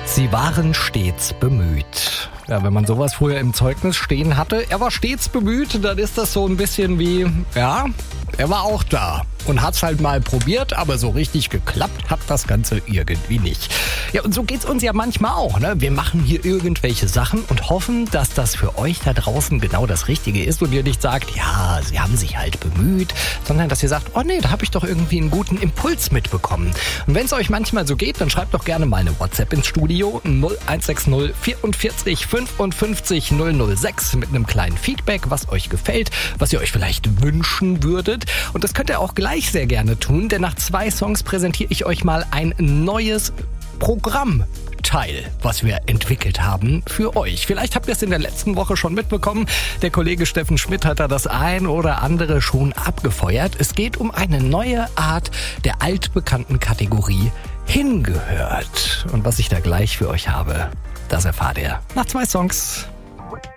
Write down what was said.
Sie waren stets bemüht. Ja, wenn man sowas früher im Zeugnis stehen hatte, er war stets bemüht, dann ist das so ein bisschen wie, ja, er war auch da und hat's halt mal probiert, aber so richtig geklappt hat das Ganze irgendwie nicht. Ja, und so geht's uns ja manchmal auch, ne? Wir machen hier irgendwelche Sachen und hoffen, dass das für euch da draußen genau das Richtige ist und ihr nicht sagt, ja, sie haben sich halt bemüht, sondern dass ihr sagt, oh nee, da habe ich doch irgendwie einen guten Impuls mitbekommen. Und wenn es euch manchmal so geht, dann schreibt doch gerne mal eine WhatsApp ins Studio 0160 44 55 006 mit einem kleinen Feedback, was euch gefällt, was ihr euch vielleicht wünschen würdet. Und das könnt ihr auch gleich sehr gerne tun, denn nach 2 Songs präsentiere ich euch mal ein neues Programmteil, was wir entwickelt haben für euch. Vielleicht habt ihr es in der letzten Woche schon mitbekommen. Der Kollege Steffen Schmidt hat da das ein oder andere schon abgefeuert. Es geht um eine neue Art der altbekannten Kategorie Hingehört. Und was ich da gleich für euch habe, das erfahrt ihr nach 2 Songs.